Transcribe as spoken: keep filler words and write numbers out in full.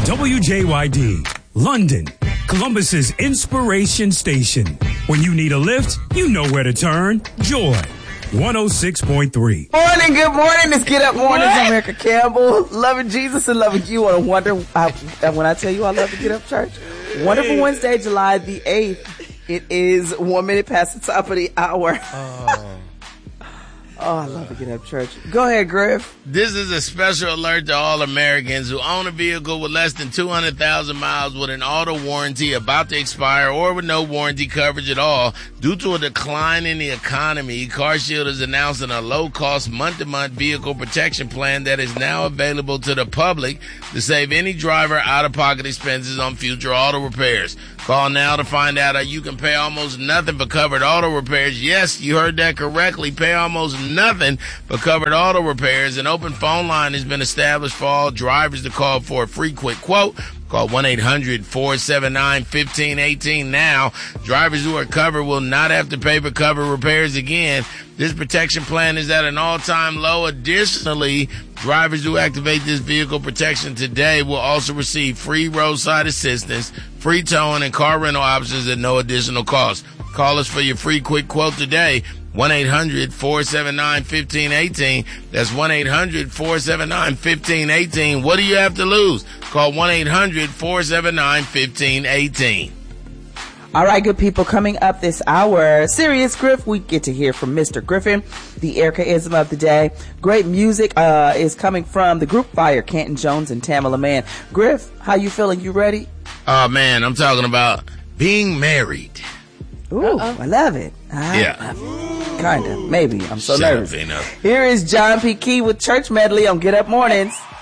W J Y D, London, Columbus's inspiration station. When you need a lift, you know where to turn. Joy, one oh six point three. Morning, good morning. It's Get Up Mornings. I'm Erica Campbell. Loving Jesus and loving you on a wonder. I, when I tell you I love to get up, church. Wonderful Wednesday, July the eighth. It is one minute past the top of the hour. Oh. Oh, I love to get up, church. Go ahead, Griff. This is a special alert to all Americans who own a vehicle with less than two hundred thousand miles with an auto warranty about to expire or with no warranty coverage at all. Due to a decline in the economy, CarShield is announcing a low-cost month-to-month vehicle protection plan that is now available to the public to save any driver out-of-pocket expenses on future auto repairs. Call now to find out how you can pay almost nothing for covered auto repairs. Yes, you heard that correctly. Pay almost nothing for covered auto repairs. An open phone line has been established for all drivers to call for a free quick quote. Call one eight hundred four seven nine one five one eight now. Drivers who are covered will not have to pay for covered repairs again. This protection plan is at an all-time low. Additionally, drivers who activate this vehicle protection today will also receive free roadside assistance, free towing, and car rental options at no additional cost. Call us for your free quick quote today. one eight hundred four seven nine one five one eight. That's one eight hundred four seven nine one five one eight. What do you have to lose? Call one eight hundred four seven nine one five one eight. All right, good people, coming up this hour, Serious Griff, we get to hear from Mister Griffin, the Erica-ism of the day. Great music uh, is coming from the group Fire, Canton Jones and Tamala Mann. Griff, how you feeling? You ready? Oh, man, I'm talking about being married. Ooh, Uh-oh. I love it. I yeah. Kind of, maybe. I'm so Shut nervous. Up, Here is John P. Key with Church Medley on Get Up Mornings.